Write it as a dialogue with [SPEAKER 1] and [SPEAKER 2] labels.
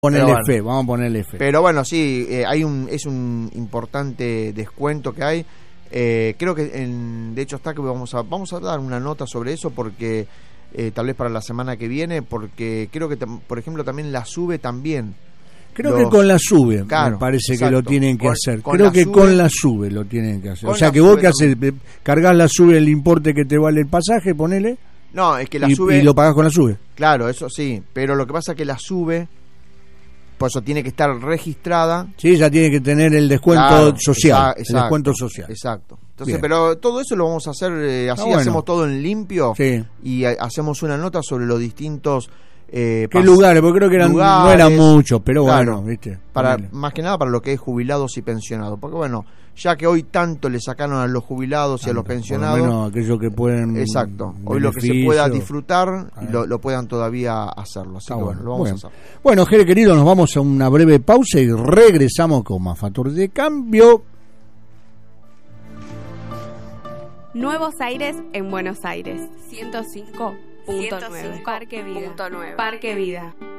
[SPEAKER 1] Vamos a ponerle fe.
[SPEAKER 2] Pero bueno, sí, es un importante descuento que hay. Creo que de hecho está que vamos a dar una nota sobre eso porque tal vez para la semana que viene, porque creo que por ejemplo también la SUBE también.
[SPEAKER 1] Creo que con la SUBE,
[SPEAKER 2] claro,
[SPEAKER 1] me parece
[SPEAKER 2] exacto,
[SPEAKER 1] que lo tienen que hacer.
[SPEAKER 2] Con
[SPEAKER 1] Creo que
[SPEAKER 2] SUBE,
[SPEAKER 1] con la SUBE lo tienen que hacer. O sea que vos que haces, cargás la SUBE el importe que te vale el pasaje, ponele.
[SPEAKER 2] No, es que la SUBE
[SPEAKER 1] y lo pagás con la SUBE.
[SPEAKER 2] Claro, eso sí, pero lo que pasa es que la SUBE, por eso tiene que estar registrada.
[SPEAKER 1] Sí, ya tiene que tener el descuento social.
[SPEAKER 2] Exacto,
[SPEAKER 1] el descuento social.
[SPEAKER 2] Exacto. Entonces,
[SPEAKER 1] Bien.
[SPEAKER 2] Pero todo eso lo vamos a hacer así, bueno. Hacemos todo en limpio,
[SPEAKER 1] sí.
[SPEAKER 2] Y hacemos una nota sobre los distintos
[SPEAKER 1] ¿qué lugares? Porque creo que no eran muchos, pero
[SPEAKER 2] claro,
[SPEAKER 1] bueno, ¿viste?
[SPEAKER 2] Más que nada para lo que es jubilados y pensionados. Porque bueno, ya que hoy tanto le sacaron a los jubilados y a los pensionados.
[SPEAKER 1] Por lo menos aquellos que pueden.
[SPEAKER 2] Exacto. Hoy lo que se pueda disfrutar, lo puedan todavía hacerlo. Así que bueno, lo vamos a hacer.
[SPEAKER 1] Bueno, Jere querido, nos vamos a una breve pausa y regresamos con más factores de cambio.
[SPEAKER 3] Nuevos Aires en Buenos Aires. 105.9. Parque Vida. Parque Vida.